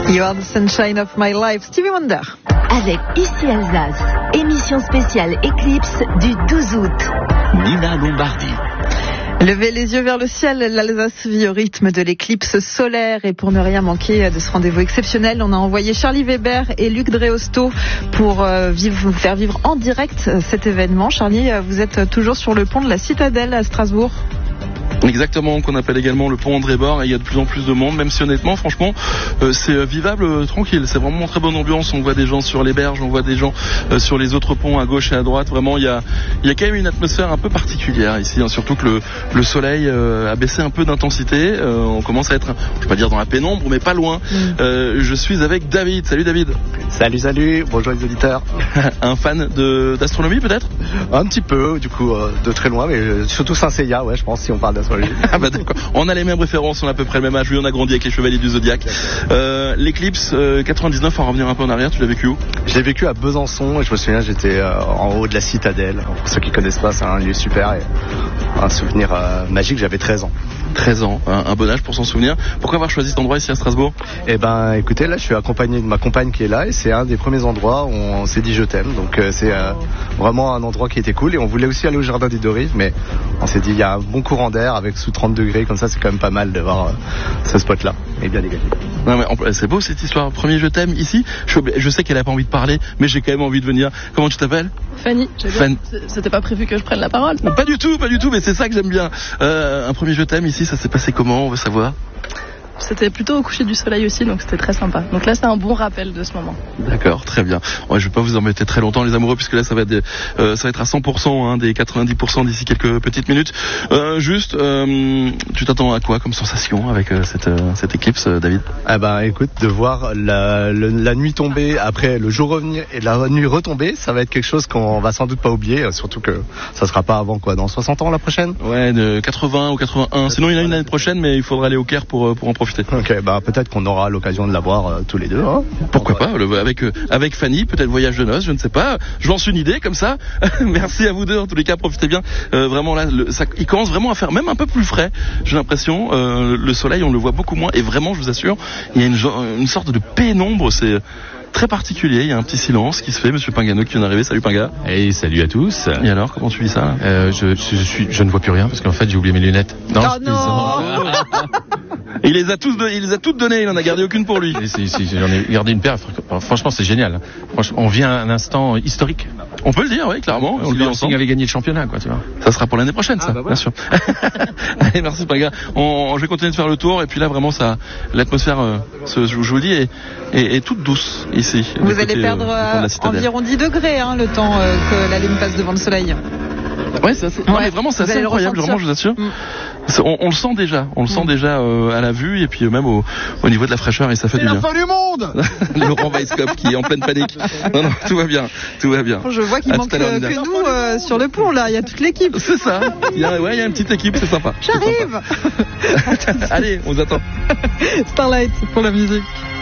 You are the sunshine of my life, Stevie Wonder. Avec Ici Alsace, émission spéciale Éclipse du 12 août. Nina Lombardi. Levez les yeux vers le ciel, l'Alsace vit au rythme de l'éclipse solaire. Et pour ne rien manquer de ce rendez-vous exceptionnel, on a envoyé Charlie Weber et Luc Dreosto pour vous faire vivre en direct cet événement. Charlie, vous êtes toujours sur le pont de la Citadelle à Strasbourg. Exactement, qu'on appelle également le pont André Bord, et il y a de plus en plus de monde, même si honnêtement, franchement, c'est vivable, tranquille, c'est vraiment une très bonne ambiance. On voit des gens sur les berges, on voit des gens sur les autres ponts à gauche et à droite. Vraiment, il y a quand même une atmosphère un peu particulière ici, hein, surtout que le soleil a baissé un peu d'intensité. On commence à être, je vais pas dire dans la pénombre, mais pas loin. Je suis avec David. Salut David. Salut, bonjour les auditeurs. Un fan d'astronomie peut-être? Un petit peu, du coup, de très loin, mais surtout Saint-Seiya, ouais, je pense, si on parle d'astronomie. Ah bah d'accord, on a les mêmes références, on a à peu près le même âge, oui, on a grandi avec les Chevaliers du Zodiac. L'éclipse 99, en revenir un peu en arrière, tu l'as vécu où? Je l'ai vécu à Besançon, et je me souviens, j'étais en haut de la Citadelle. Pour ceux qui connaissent pas, c'est un lieu super et un souvenir magique. J'avais 13 ans. 13 ans, un bon âge pour s'en souvenir. Pourquoi avoir choisi cet endroit ici à Strasbourg? Eh ben, écoutez, là, je suis accompagné de ma compagne qui est là, et c'est un des premiers endroits où on s'est dit je t'aime. Donc c'est vraiment un endroit qui était cool, et on voulait aussi aller au jardin des Deux Rives, mais on s'est dit il y a un bon courant d'air avec sous 30 degrés, comme ça c'est quand même pas mal de voir ce spot là et bien dégagé. Non mais c'est beau cette histoire. Premier je t'aime ici. Je sais qu'elle a pas envie de parler, mais j'ai quand même envie de venir. Comment tu t'appelles? Fanny. C'était pas prévu que je prenne la parole. Pas du tout, mais c'est ça que j'aime bien. Un premier je t'aime ici, ça s'est passé comment? On veut savoir. C'était plutôt au coucher du soleil aussi, donc c'était très sympa. Donc là, c'est un bon rappel de ce moment. D'accord, très bien. Ouais, je vais pas vous embêter très longtemps, les amoureux, puisque là, ça va être à 100%, hein, des 90% d'ici quelques petites minutes. Tu t'attends à quoi comme sensation avec cette éclipse, David? Ah ben, écoute, de voir la nuit tomber après le jour revenir et la nuit retomber, ça va être quelque chose qu'on va sans doute pas oublier, surtout que ça sera pas avant quoi, dans 60 ans la prochaine? Ouais, de 80 ou 81. Sinon, il y en a une année prochaine, mais il faudra aller au Caire pour en profiter. Ok, bah peut-être qu'on aura l'occasion de la voir tous les deux. Hein. Pourquoi pas, avec Fanny, peut-être voyage de noces, je ne sais pas. Je lance une idée comme ça. Merci à vous deux, en tous les cas, profitez bien. Vraiment là, il commence vraiment à faire même un peu plus frais, j'ai l'impression. Le soleil, on le voit beaucoup moins, et vraiment, je vous assure, il y a une sorte de pénombre, c'est très particulier, il y a un petit silence qui se fait. Monsieur Pingano qui vient d'arriver, salut Pinga. Hey, salut à tous. Et alors, comment tu vis ça je ne vois plus rien parce qu'en fait j'ai oublié mes lunettes. Non, non. Il les a toutes données, il en a gardé aucune pour lui. Si, j'en ai gardé une paire. Franchement, c'est génial. Franchement, on vit un instant historique. On peut le dire, oui, clairement. On le dit ensemble. avait gagné le championnat, quoi, tu vois. Ça sera pour l'année prochaine, ça, bien sûr. Allez, merci Pinga. Je vais continuer de faire le tour, et puis là, vraiment, l'atmosphère, je vous le dis, est toute douce ici. Vous allez perdre environ 10 degrés, hein, le temps que la lune passe devant le soleil. Ouais, mais vraiment, c'est assez incroyable, vraiment, je vous assure. On le sent déjà, à la vue, et puis même au niveau de la fraîcheur, et ça fait du bien. C'est la fin du monde. Laurent Weisskopf qui est en pleine panique. Non, tout va bien. Je vois qu'il manque que nous sur le pont, là, il y a toute l'équipe. C'est ça, il y a une petite équipe, c'est sympa. J'arrive. Allez, on vous attend. Starlight pour la musique.